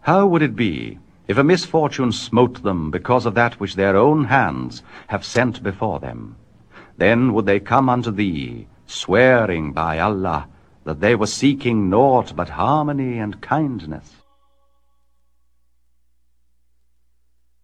How would it be if a misfortune smote them because of that which their own hands have sent before them? Then would they come unto thee, swearing by Allah that they were seeking naught but harmony and kindness.